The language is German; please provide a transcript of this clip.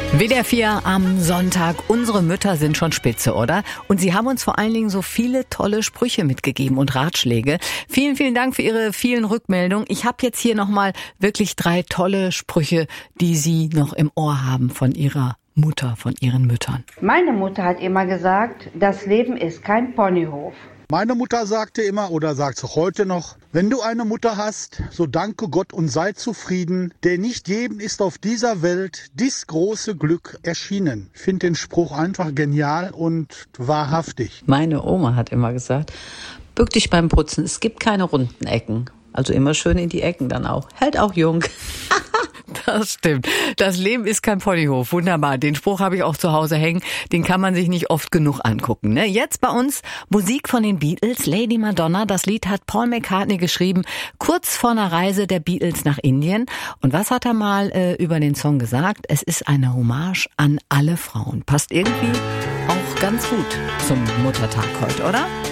WDR 4 am Sonntag. Unsere Mütter sind schon spitze, oder? Und sie haben uns vor allen Dingen so viele tolle Sprüche mitgegeben und Ratschläge. Vielen, vielen Dank für Ihre vielen Rückmeldungen. Ich habe jetzt hier nochmal wirklich 3 tolle Sprüche, die Sie noch im Ohr haben von Ihrer Mutter, von Ihren Müttern. Meine Mutter hat immer gesagt, das Leben ist kein Ponyhof. Meine Mutter sagte immer oder sagt es auch heute noch, wenn du eine Mutter hast, so danke Gott und sei zufrieden, denn nicht jedem ist auf dieser Welt dies große Glück erschienen. Ich finde den Spruch einfach genial und wahrhaftig. Meine Oma hat immer gesagt, bück dich beim Putzen, es gibt keine runden Ecken. Also immer schön in die Ecken dann auch. Hält auch jung. Das stimmt. Das Leben ist kein Ponyhof. Wunderbar. Den Spruch habe ich auch zu Hause hängen. Den kann man sich nicht oft genug angucken. Ne? Jetzt bei uns Musik von den Beatles, Lady Madonna. Das Lied hat Paul McCartney geschrieben, kurz vor einer Reise der Beatles nach Indien. Und was hat er mal über den Song gesagt? Es ist eine Hommage an alle Frauen. Passt irgendwie auch ganz gut zum Muttertag heute, oder?